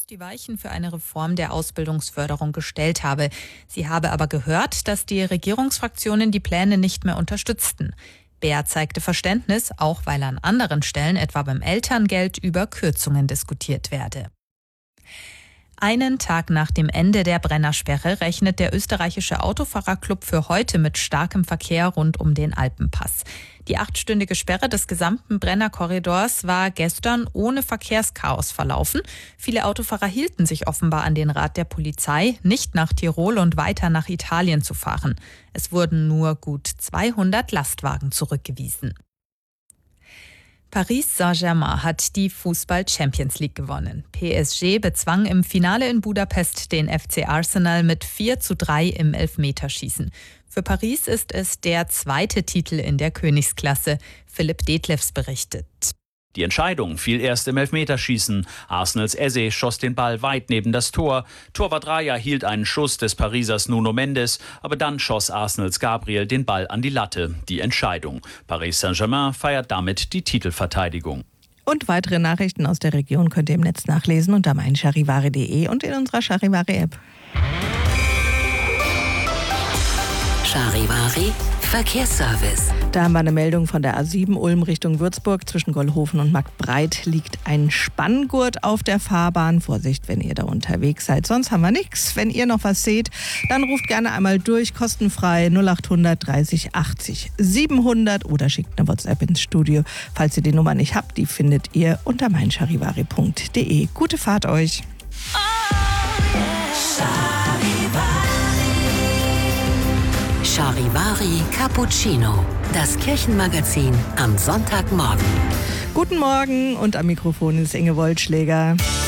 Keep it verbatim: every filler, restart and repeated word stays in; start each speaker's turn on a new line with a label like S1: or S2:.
S1: die Weichen für eine Reform der Ausbildungsförderung gestellt habe. Sie habe aber gehört, dass die Regierungsfraktionen die Pläne nicht mehr unterstützten. Beer zeigte Verständnis, auch weil an anderen Stellen, etwa beim Elterngeld, über Kürzungen diskutiert werde. Einen Tag nach dem Ende der Brennersperre rechnet der österreichische Autofahrerclub für heute mit starkem Verkehr rund um den Alpenpass. Die achtstündige Sperre des gesamten Brennerkorridors war gestern ohne Verkehrschaos verlaufen. Viele Autofahrer hielten sich offenbar an den Rat der Polizei, nicht nach Tirol und weiter nach Italien zu fahren. Es wurden nur gut zweihundert Lastwagen zurückgewiesen. Paris Saint-Germain hat die Fußball-Champions League gewonnen. P S G bezwang im Finale in Budapest den F C Arsenal mit vier zu drei im Elfmeterschießen. Für Paris ist es der zweite Titel in der Königsklasse. Philipp Detlefs berichtet.
S2: Die Entscheidung fiel erst im Elfmeterschießen. Arsenals Eze schoss den Ball weit neben das Tor. Torwart Raya hielt einen Schuss des Parisers Nuno Mendes, aber dann schoss Arsenals Gabriel den Ball an die Latte. Die Entscheidung. Paris Saint-Germain feiert damit die Titelverteidigung.
S3: Und weitere Nachrichten aus der Region könnt ihr im Netz nachlesen unter mein charivari punkt de und in unserer Charivari-App.
S4: Charivari Verkehrsservice.
S3: Da haben wir eine Meldung von der A sieben Ulm Richtung Würzburg. Zwischen Gollhofen und Marktbreit liegt ein Spanngurt auf der Fahrbahn. Vorsicht, wenn ihr da unterwegs seid. Sonst haben wir nichts. Wenn ihr noch was seht, dann ruft gerne einmal durch, kostenfrei null acht hundert dreißig achtzig siebenhundert oder schickt eine WhatsApp ins Studio. Falls ihr die Nummer nicht habt, die findet ihr unter mein charivari punkt de. Gute Fahrt euch.
S4: Charivari Cappuccino, das Kirchenmagazin am Sonntagmorgen.
S3: Guten Morgen und am Mikrofon ist Inge Wollschläger.